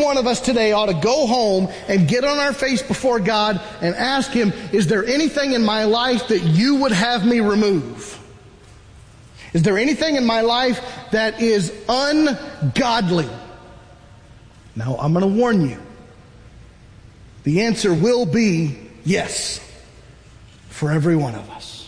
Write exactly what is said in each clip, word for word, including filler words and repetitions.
one of us today ought to go home and get on our face before God and ask Him, is there anything in my life that you would have me remove? Is there anything in my life that is ungodly? Now, I'm going to warn you. The answer will be yes for every one of us.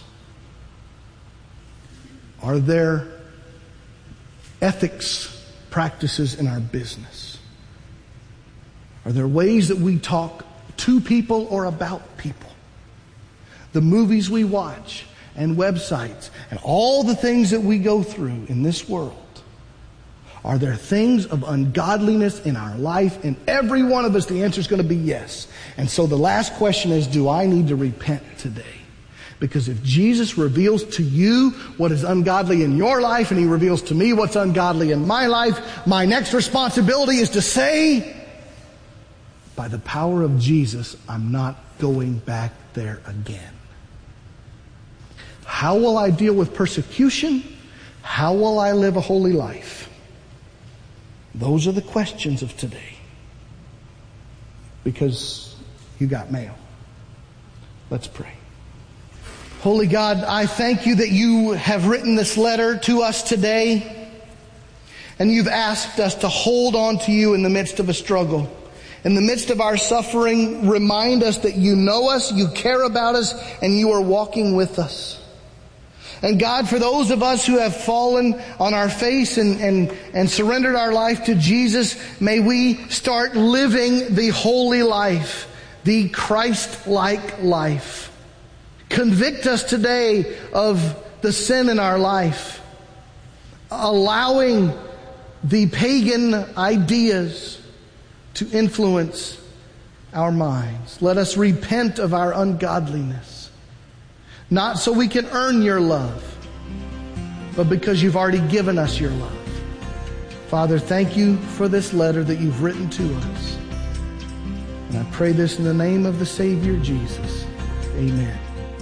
Are there ethics practices in our business? Are there ways that we talk to people or about people? The movies we watch and websites and all the things that we go through in this world, are there things of ungodliness in our life? And every one of us, the answer is going to be yes. And so the last question is, do I need to repent today? Because if Jesus reveals to you what is ungodly in your life and He reveals to me what's ungodly in my life, my next responsibility is to say, by the power of Jesus, I'm not going back there again. How will I deal with persecution? How will I live a holy life? Those are the questions of today. Because you got mail. Let's pray. Holy God, I thank you that you have written this letter to us today. And you've asked us to hold on to you in the midst of a struggle. In the midst of our suffering, remind us that you know us, you care about us, and you are walking with us. And God, for those of us who have fallen on our face and, and, and surrendered our life to Jesus, may we start living the holy life, the Christ-like life. Convict us today of the sin in our life, allowing the pagan ideas to influence our minds. Let us repent of our ungodliness. Not so we can earn your love, but because you've already given us your love. Father, thank you for this letter that you've written to us. And I pray this in the name of the Savior, Jesus. Amen.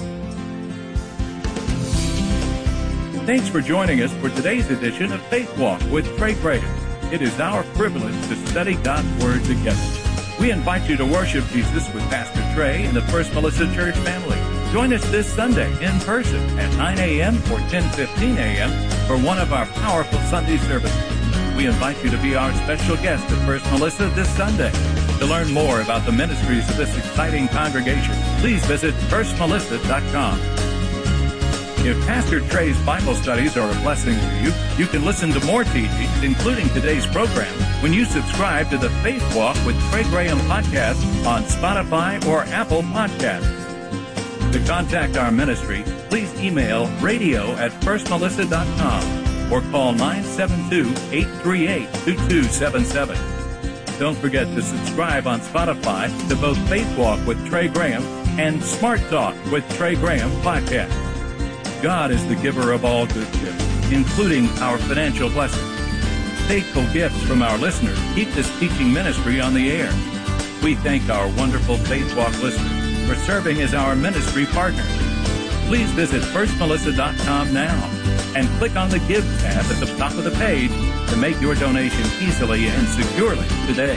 Thanks for joining us for today's edition of Faith Walk with Trey Graham. It is our privilege to study God's Word together. We invite you to worship Jesus with Pastor Trey and the First Melissa Church family. Join us this Sunday in person at nine a.m. or ten fifteen a.m. for one of our powerful Sunday services. We invite you to be our special guest at First Melissa this Sunday. To learn more about the ministries of this exciting congregation, please visit first melissa dot com. If Pastor Trey's Bible studies are a blessing to you, you can listen to more teachings, including today's program, when you subscribe to the Faith Walk with Trey Graham podcast on Spotify or Apple Podcasts. To contact our ministry, please email radio at first melissa dot com or call nine seven two, eight three eight, two two seven seven. Don't forget to subscribe on Spotify to both Faith Walk with Trey Graham and Smart Talk with Trey Graham podcast. God is the giver of all good gifts, including our financial blessings. Faithful gifts from our listeners keep this teaching ministry on the air. We thank our wonderful Faith Walk listeners for serving as our ministry partners. Please visit first melissa dot com now and click on the Give tab at the top of the page to make your donation easily and securely today.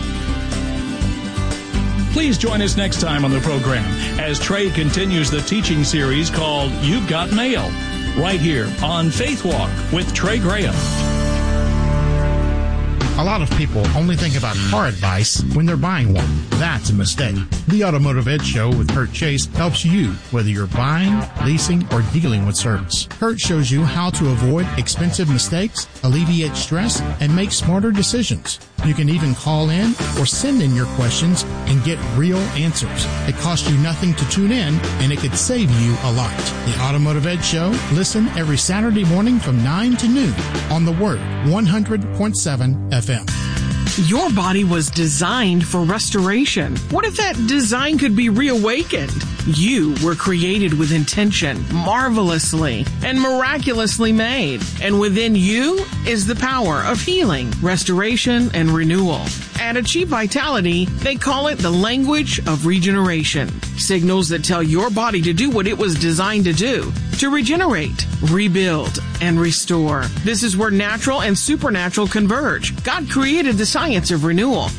Please join us next time on the program as Trey continues the teaching series called You've Got Mail, right here on Faith Walk with Trey Graham. A lot of people only think about car advice when they're buying one. That's a mistake. The Automotive Edge Show with Kurt Chase helps you whether you're buying, leasing, or dealing with service. Kurt shows you how to avoid expensive mistakes, alleviate stress, and make smarter decisions. You can even call in or send in your questions and get real answers. It costs you nothing to tune in, and it could save you a lot. The Automotive Edge Show, listen every Saturday morning from nine to noon on The Word, one hundred point seven F M. Your body was designed for restoration. What if that design could be reawakened? You were created with intention, marvelously and miraculously made. And within you is the power of healing, restoration, and renewal. At Achieve Vitality, they call it the language of regeneration. Signals that tell your body to do what it was designed to do, to regenerate, rebuild, and restore. This is where natural and supernatural converge. God created the science of renewal,